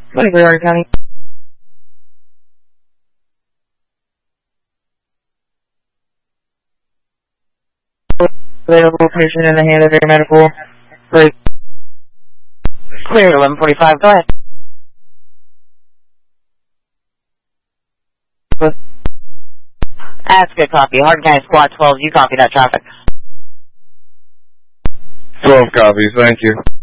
Brevard County. Available patient in the hand of your medical. Great. Clear 1145, go ahead. That's good copy. Hardin County Squad 12, you copy that traffic. 12 copies, thank you.